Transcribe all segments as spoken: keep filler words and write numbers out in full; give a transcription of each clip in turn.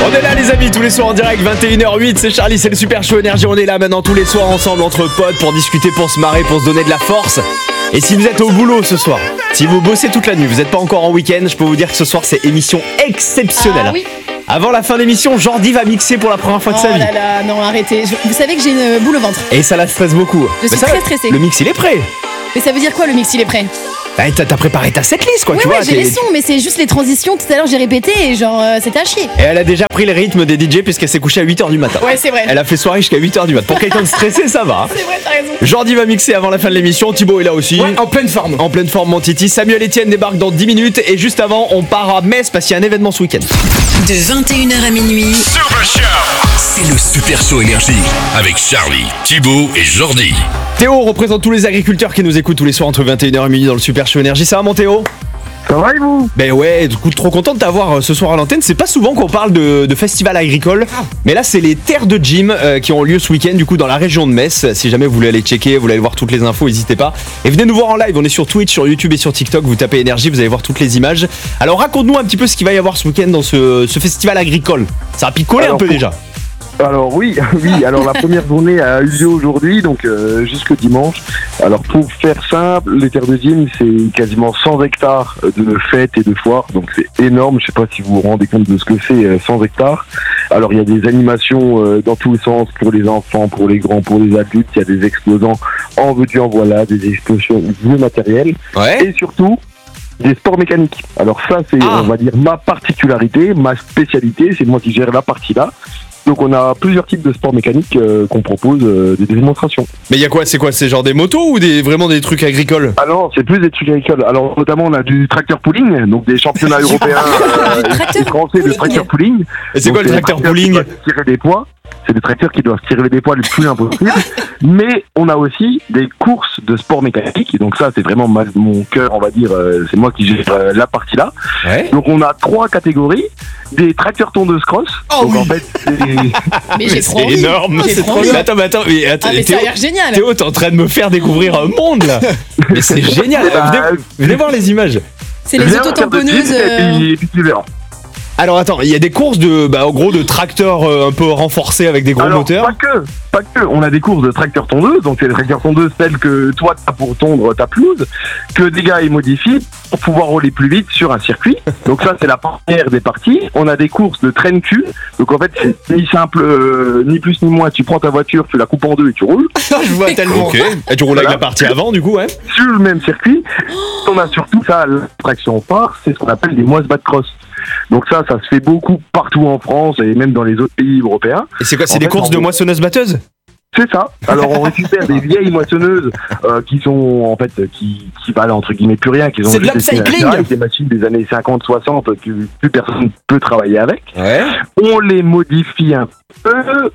On est là les amis, tous les soirs en direct, vingt et une heures huit, c'est Charlie, c'est le Super Show Énergie. On est là maintenant tous les soirs ensemble entre potes pour discuter, pour se marrer, pour se donner de la force. Et si vous êtes au boulot ce soir, si vous bossez toute la nuit, vous n'êtes pas encore en week-end, je peux vous dire que ce soir c'est émission exceptionnelle. Ah oui. Avant la fin d'émission, Jordi va mixer pour la première fois de Oh sa vie. là là, non arrêtez, Je- vous savez que j'ai une boule au ventre. Et ça la stresse beaucoup. Je suis Mais ça très va, stressée. Le mix il est prêt. Mais ça veut dire quoi le mix il est prêt? Bah, t'as, t'as préparé ta setlist quoi, Ouais tu ouais vois. j'ai t'es- les sons mais c'est juste les transitions, tout à l'heure j'ai répété et genre euh, c'était à chier. Et elle a déjà pris le rythme des D J puisqu'elle s'est couchée à huit heures du matin. Ouais c'est vrai. Elle a fait soirée jusqu'à huit heures du matin. Pour quelqu'un de stressé, ça va. C'est vrai t'as raison. Jordi va mixer avant la fin de l'émission, Thibaut est là aussi. Ouais, en pleine forme. En pleine forme mon Titi. Samuel Etienne débarque dans dix minutes et juste avant on part à Metz parce qu'il y a un événement ce week-end. De vingt et une heures à minuit, Super Show. C'est le Super Show Énergie avec Charlie, Thibaut et Jordi. Théo représente tous les agriculteurs qui nous écoutent tous les soirs entre vingt et une heures et minuit dans le Super Show Énergie. Ça va mon Théo? Ça va et vous? Ben ouais, du coup trop content de t'avoir euh, ce soir à l'antenne. C'est pas souvent qu'on parle de, de festival agricole, mais là c'est les terres de gym euh, qui ont lieu ce week-end du coup dans la région de Metz. Si jamais vous voulez aller checker, vous voulez aller voir toutes les infos, n'hésitez pas. Et venez nous voir en live, on est sur Twitch, sur YouTube et sur TikTok, vous tapez énergie, vous allez voir toutes les images. Alors raconte-nous un petit peu ce qu'il va y avoir ce week-end dans ce, ce festival agricole. Ça a picolé Alors, un peu pour- déjà. Alors oui, oui. Alors la première journée a eu lieu aujourd'hui, donc euh, jusqu'au dimanche. Alors pour faire simple, les terres de gym, c'est quasiment cent hectares de fêtes et de foires, donc c'est énorme. Je sais pas si vous vous rendez compte de ce que c'est euh, cent hectares. Alors il y a des animations euh, dans tous les sens pour les enfants, pour les grands, pour les adultes. Il y a des exposants en veux-tu en voilà, des expositions de matériel Ouais. et surtout des sports mécaniques. Alors ça c'est, Ah. on va dire, ma particularité, ma spécialité. C'est moi qui gère la partie là. Donc on a plusieurs types de sports mécaniques euh, qu'on propose, euh, des démonstrations. Mais il y a quoi? C'est quoi? C'est genre des motos ou des, vraiment des trucs agricoles? Ah non, c'est plus des trucs agricoles. Alors notamment on a du tracteur pooling, donc des championnats européens euh, tracteur et français de pooling. tracteur pooling. Et c'est Donc, quoi le des tracteur tracteurs qui pooling? doivent tirer des poids. C'est des tracteurs qui doivent tirer des poids le plus impossible. Mais on a aussi des courses de sport mécanique. Donc ça, c'est vraiment ma- mon cœur, on va dire. euh, c'est moi qui gère euh, la partie là. Ouais. Donc on a trois catégories. Des tracteurs tondeuses cross. Oh donc oui. en fait, c'est... Mais j'ai trop C'est envie. énorme. J'ai C'est trop trop envie. bien. Attends, mais attends, mais attends, Ah mais ça Théo, a l'air génial. Théo, t'es en train de me faire découvrir un monde là. Mais c'est génial. Bah, Venez, venez voir les images. C'est les Viens, auto-tamponneuses. faire de euh, gym, Et puis, et puis tu verras. Alors attends, il y a des courses de, bah, en gros, de tracteurs euh, un peu renforcés avec des gros Alors, moteurs. pas que, pas que. On a des courses de tracteurs tondeuses, donc c'est des tracteurs tondeuses telles que toi t'as pour tondre ta pelouse, que des gars ils modifient pour pouvoir rouler plus vite sur un circuit. Donc ça c'est la première des parties. On a des courses de train cul, donc en fait c'est ni simple, euh, ni plus ni moins. Tu prends ta voiture, tu la coupes en deux et tu roules Je vois tellement. Ok. Et tu roules avec Voilà. la partie avant, du coup, ouais. sur le même circuit. On a surtout ça, l'attraction phare, c'est ce qu'on appelle des moisse-bat cross. Donc ça, ça se fait beaucoup partout en France et même dans les autres pays européens. Et c'est quoi? C'est En des fait, courses en de gros- moissonneuses-batteuses? C'est ça. Alors on récupère des vieilles moissonneuses euh, qui sont en fait qui, qui valent entre guillemets plus rien, qui ont C'est de juste été l'upcycling. naturelles, des machines des années cinquante soixante que plus personne peut travailler avec. Ouais. On les modifie un peu,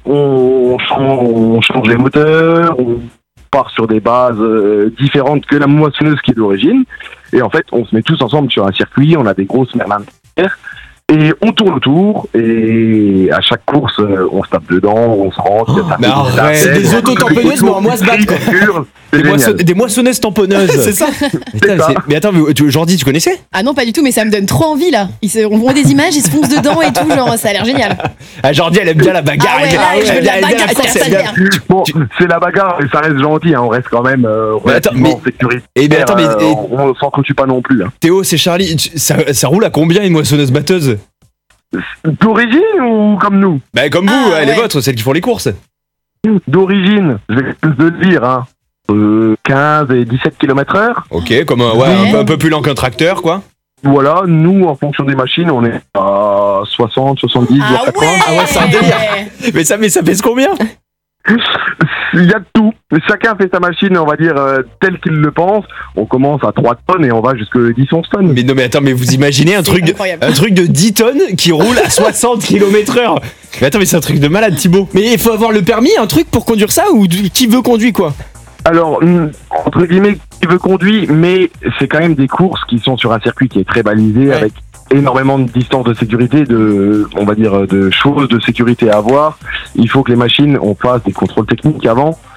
on change, on change les moteurs, on part sur des bases euh, différentes que la moissonneuse qui est d'origine. Et en fait, on se met tous ensemble sur un circuit, on a des grosses merlins de terre. Et on tourne autour, et à chaque course, euh, on se tape dedans, on se rentre. ça mais fait arrête. des C'est des tâches, auto-tamponneuses, mais en moisse-batte, quoi. C'est Des, moissonne- génial. des moissonneuses tamponneuses. C'est ça. Mais, putain, C'est ça. c'est- mais attends, mais, tu, Jordi, tu connaissais? Ah non pas du tout mais ça me donne trop envie là. Ils se... On voit des images, ils se foncent dedans et tout, genre ça a l'air génial. Ah, Jordi, elle aime bien la bagarre. Ah ouais, elle- là, elle- je veux de elle- la elle- bagarre, elle- ça, elle- ça elle- vient. Bon, c'est la bagarre, mais ça reste gentil, hein, on reste quand même euh, Mais attends, relativement mais- sécuritaire. Eh ben, attends, mais- euh, et- on on s'entretue pas non plus. Hein. Théo, c'est Charlie. Tu- Ça, ça roule à combien une moissonneuse-batteuse? D'origine ou comme nous? Bah, comme vous, Ah, elle est ouais. vôtre, celles qui font les courses. D'origine, je vais plus de le dire, hein. Euh, quinze et dix-sept kilomètres heure. Ok, comme un, ouais, Ouais. un, peu, un peu plus lent qu'un tracteur, quoi. Voilà, nous, en fonction des machines, on est à soixante, soixante-dix, voire Ah quatre-vingts. ouais, Ah ouais, c'est un délire. Mais ça, mais ça pèse combien? Il y a de tout. Chacun fait sa machine, on va dire, euh, telle qu'il le pense. On commence à trois tonnes et on va jusqu'à dix onze tonnes. Mais non, mais attends, mais vous imaginez un C'est truc, de, incroyable. un truc de dix tonnes qui roule à soixante kilomètres heure. Mais attends, mais c'est un truc de malade, Thibaut. Mais il faut avoir le permis, un truc pour conduire ça ou du- qui veut conduire quoi? Alors, hum, entre guillemets, qui veut conduire, mais c'est quand même des courses qui sont sur un circuit qui est très balisé, Ouais. avec énormément de distance de sécurité, de, on va dire, de choses de sécurité à avoir. Il faut que les machines, on fasse des contrôles techniques avant.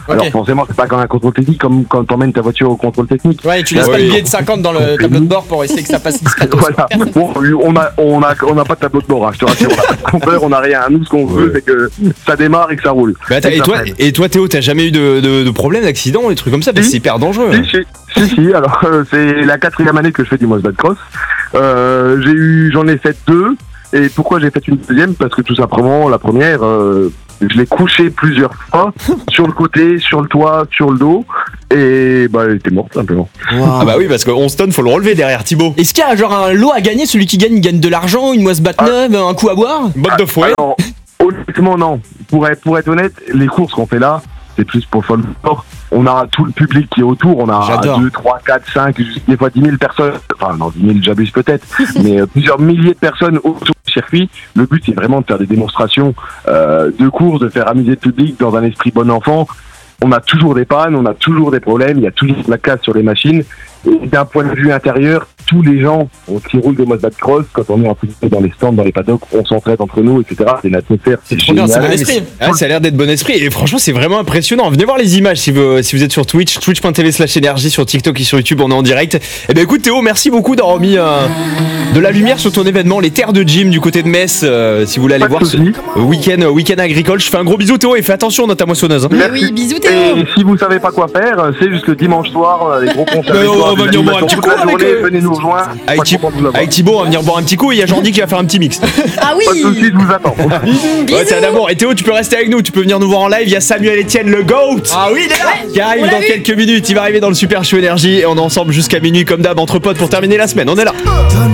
Alors forcément, c'est pas comme un contrôle technique comme quand t'emmènes ta voiture au contrôle technique. Ouais, et tu laisses Ah pas oui. le billet de cinquante dans le tableau de bord pour essayer que ça passe discrètement. Voilà. Bon, on a, on a, on a pas de tableau de bord, hein, je te rassure. On a pas de compteur, on a rien. Nous, ce qu'on veut, Ouais. c'est que ça démarre et que ça roule. Mais attends, et, que ça toi, freine. et toi, Théo, t'as jamais eu de, de, de problème, d'accident, des trucs comme ça? Parce que Si. c'est hyper dangereux. Si, si, si, si. Alors, euh, c'est la quatrième année que je fais du Mosbat Cross. Euh, j'ai eu, j'en ai fait deux. Et pourquoi j'ai fait une deuxième? Parce que tout simplement, la première, euh, je l'ai couchée plusieurs fois, sur le côté, sur le toit, sur le dos. Et bah, elle était morte, simplement. Ah bah oui, parce que onze tonnes, faut le relever derrière Thibaut. Est-ce qu'il y a genre un lot à gagner? Celui qui gagne, il gagne de l'argent, une moisse batte neuve, un coup à boire? Botte de fouet. Alors, honnêtement, non. Pour être, pour être honnête, les courses qu'on fait là, c'est plus pour le sport. On a tout le public qui est autour. On a J'adore. deux, trois, quatre, cinq, des fois dix mille personnes. Enfin, non, dix mille, j'abuse peut-être. mais euh, plusieurs milliers de personnes autour du circuit. Le but, c'est vraiment de faire des démonstrations euh, de courses, de faire amuser le public dans un esprit bon enfant. On a toujours des pannes, on a toujours des problèmes. Il y a toujours de la casse sur les machines. Et d'un point de vue intérieur, tous les gens qui roulent de Mosbat Cross, quand on est en plus dans les stands, dans les paddocks, on s'entraide entre nous, et cetera. C'est une atmosphère, c'est trop bien, génial. c'est bon esprit. Ah, ça a l'air d'être bon esprit et franchement c'est vraiment impressionnant. Venez voir les images si vous, si vous êtes sur Twitch, twitch point t v slash énergie, sur TikTok et sur YouTube, on est en direct. Et ben écoute Théo, merci beaucoup d'avoir mis euh, de la lumière sur ton événement, les terres de gym du côté de Metz. Euh, si vous voulez aller Pas de voir ce soucis. week-end, euh, week-end agricole, je fais un gros bisou Théo et fais attention dans ta moissonneuse. Hein. Mais oui, bisous Théo. Et si vous savez pas quoi faire, c'est juste le dimanche soir, on a des gros concerts. Mais les on soirs, va des venir boire un animations petit toute coup la avec journée, eux. venez nous rejoindre. Avec, Pas Thi- content de vous avoir. avec Thibaut on va venir boire un petit coup et il y a Jordi qui va faire un petit mix. Ah Pas de soucis, oui. je vous attends. Ouais, c'est d'amour. Et Théo, tu peux rester avec nous, tu peux venir nous voir en live. Il y a Samuel Etienne, le GOAT. Ah oui, il est là. Qui arrive on l'a dans vu. quelques minutes. Il va arriver dans le Super Show Énergie et on est ensemble jusqu'à minuit comme d'hab entre potes pour terminer la semaine. On est là.